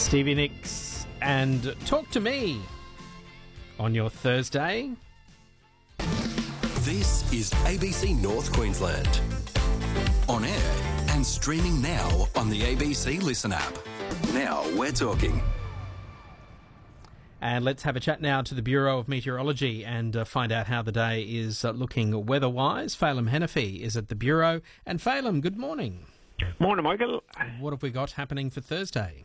Stevie Nicks and Talk to Me on your Thursday. This is ABC North Queensland. On air and streaming now on the ABC Listen app. Now we're talking. And let's have a chat now to the Bureau of Meteorology and find out how the day is looking weather-wise. Phelim Henafy is at the Bureau. And Phelim, good morning. Morning, Michael. What have we got happening for Thursday?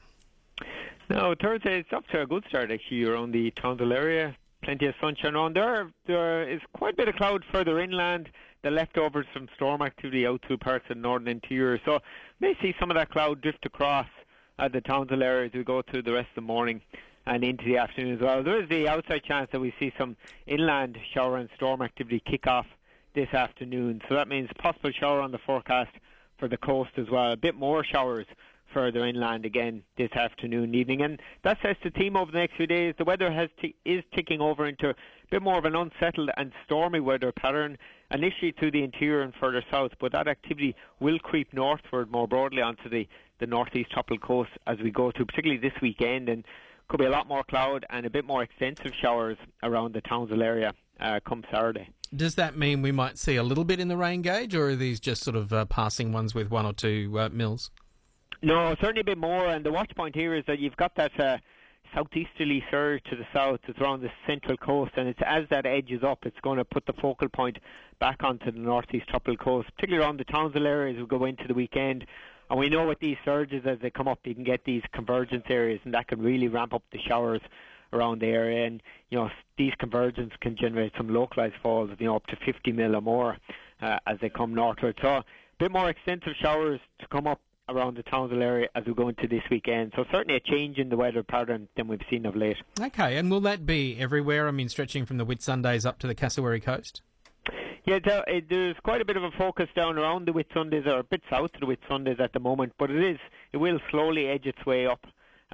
No, Thursday it's up to a good start actually around the Townsville area. Plenty of sunshine around there. There is quite a bit of cloud further inland. The leftovers from storm activity out through parts of the northern interior. So may see some of that cloud drift across the Townsville area as we go through the rest of the morning and into the afternoon as well. There is the outside chance that we see some inland shower and storm activity kick off this afternoon. So that means possible shower on the forecast for the coast as well. A bit more showers further inland again this afternoon, evening, and that sets the theme over the next few days. The weather is ticking over into a bit more of an unsettled and stormy weather pattern, initially through the interior and further south, but that activity will creep northward more broadly onto the northeast tropical coast as we go through, particularly this weekend, and could be a lot more cloud and a bit more extensive showers around the Townsville area come Saturday. Does that mean we might see a little bit in the rain gauge, or are these just sort of passing ones with 1 or 2 mils? No, certainly a bit more, and the watch point here is that you've got that southeasterly surge to the south. It's around the central coast, and it's as that edges up, it's going to put the focal point back onto the northeast tropical coast, particularly around the Townsville area as we go into the weekend. And we know with these surges, as they come up, you can get these convergence areas, and that can really ramp up the showers around the area. And, you know, these convergence can generate some localised falls, you know, up to 50 mil or more as they come northward. So a bit more extensive showers to come up around the Townsville area as we go into this weekend. So certainly a change in the weather pattern than we've seen of late. Okay, and will that be everywhere? I mean, stretching from the Whitsundays up to the Cassowary coast? Yeah, there's quite a bit of a focus down around the Whitsundays, or a bit south of the Whitsundays at the moment, but it will slowly edge its way up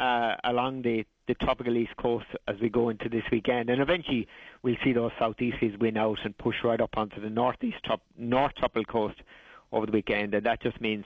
along the tropical east coast as we go into this weekend, and eventually we'll see those southeasterlies win out and push right up onto the north tropical coast over the weekend, and that just means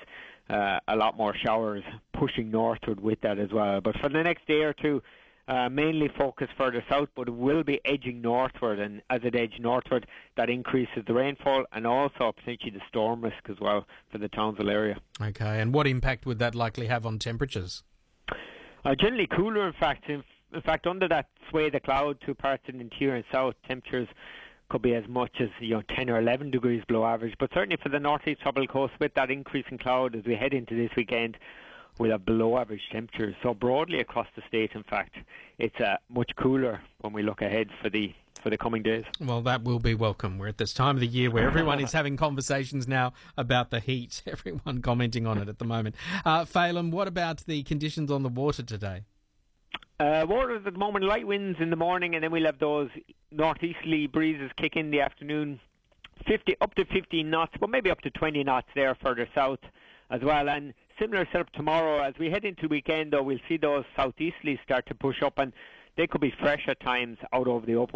a lot more showers pushing northward with that as well. But for the next day or two, mainly focus further south, but it will be edging northward, and as it edges northward, that increases the rainfall and also potentially the storm risk as well for the Townsville area. Okay, and what impact would that likely have on temperatures? Generally cooler, in fact. In fact, under that sway of the cloud to parts of the interior and south, temperatures could be as much as 10 or 11 degrees below average. But certainly for the northeast tropical coast, with that increase in cloud as we head into this weekend, we'll have below average temperatures. So broadly across the state, in fact, it's much cooler when we look ahead for the coming days. Well, that will be welcome. We're at this time of the year where everyone is having conversations now about the heat. Everyone commenting on it at the moment. Phelim, what about the conditions on the water today? Waters at the moment, light winds in the morning, and then we'll have those northeasterly breezes kick in the afternoon, up to 15 knots, but maybe up to 20 knots there further south as well. And similar setup tomorrow. As we head into the weekend, though, we'll see those southeasterlies start to push up, and they could be fresh at times out over the open